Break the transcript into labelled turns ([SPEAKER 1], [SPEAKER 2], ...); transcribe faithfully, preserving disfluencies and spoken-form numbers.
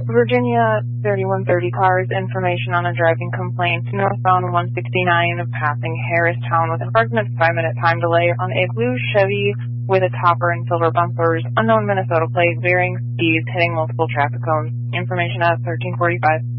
[SPEAKER 1] Virginia thirty-one thirty cars, information on a driving complaint northbound one sixty-nine passing Harristown with approximate five minute time delay on a blue Chevy with a topper and silver bumpers, unknown Minnesota plate, varying speeds, hitting multiple traffic cones. Information at thirteen forty-five.